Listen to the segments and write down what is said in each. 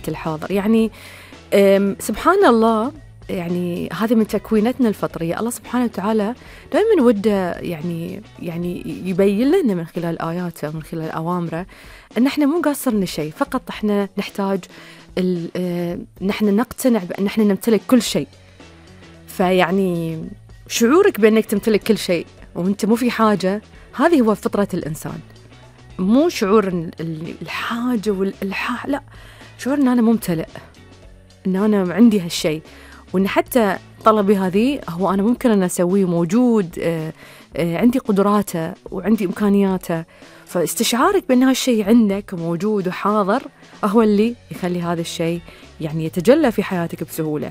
الوقت الحاضر. يعني سبحان الله، يعني هذه من تكوينتنا الفطرية. الله سبحانه وتعالى دائما وده يعني يبين لنا من خلال آياته ومن خلال أوامره أن احنا مو قاصرنا شيء، فقط احنا نحتاج نحن نقتنع بأن احنا نمتلك كل شيء. فيعني شعورك بأنك تمتلك كل شيء وانت مو في حاجة، هذه هو فطرة الإنسان. مو شعور الحاجة والإلحاح، لا، شعور أن أنا ممتلئ، أن أنا عندي هالشيء، وأن حتى طلبي هذه هو أنا ممكن أن أسويه، موجود، عندي قدراته وعندي إمكانياته. فاستشعارك بأن هالشيء عندك موجود وحاضر هو اللي يخلي هذا الشيء يعني يتجلى في حياتك بسهولة.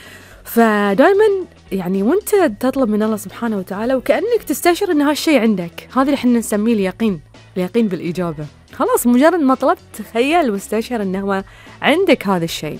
فدائما يعني وانت تطلب من الله سبحانه وتعالى وكأنك تستشعر أن هالشيء عندك، هذا اللي احنا نسميه اليقين بالإجابة. خلاص مجرد ما طلبت تخيل واستشعر أنه عندك هذا الشيء.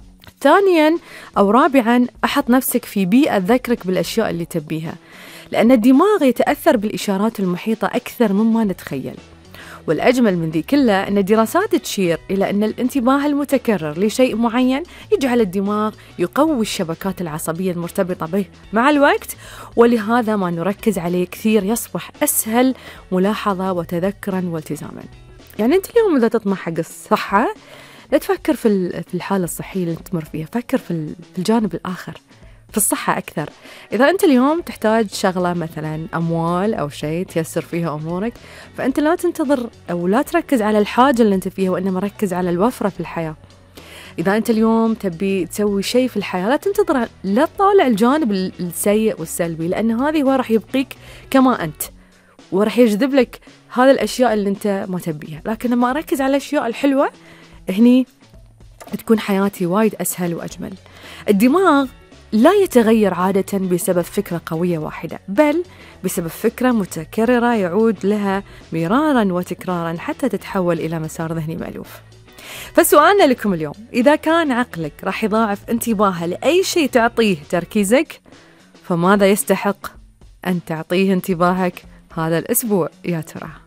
ثانياً أو رابعاً، أحط نفسك في بيئة تذكرك بالأشياء اللي تبيها، لأن الدماغ يتأثر بالإشارات المحيطة أكثر مما نتخيل. والأجمل من ذي كلها أن الدراسات تشير إلى أن الانتباه المتكرر لشيء معين يجعل الدماغ يقوي الشبكات العصبية المرتبطة به مع الوقت، ولهذا ما نركز عليه كثير يصبح أسهل ملاحظة وتذكرا والتزاما. يعني أنت اليوم إذا تطمح حق الصحة، لا تفكر في الحالة الصحية اللي تمر فيها، فكر في الجانب الآخر، في الصحة أكثر. إذا أنت اليوم تحتاج شغلة مثلا أموال أو شيء تيسر فيها أمورك، فأنت لا تنتظر أو لا تركز على الحاجة اللي أنت فيها، وإنما ركز على الوفرة في الحياة. إذا أنت اليوم تبي تسوي شيء في الحياة، لا تنتظر، لا تطالع الجانب السيء والسلبي، لأن هذه هو راح يبقيك كما أنت، وراح يجذب لك هذه الأشياء اللي أنت ما تبيها. لكن لما أركز على الأشياء الحلوة، هني تكون حياتي وايد أسهل وأجمل. الدماغ لا يتغير عادة بسبب فكرة قوية واحدة، بل بسبب فكرة متكررة يعود لها مرارا وتكرارا حتى تتحول إلى مسار ذهني مألوف. فسؤالنا لكم اليوم، إذا كان عقلك راح يضاعف انتباهه لأي شيء تعطيه تركيزك، فماذا يستحق أن تعطيه انتباهك هذا الأسبوع يا ترى؟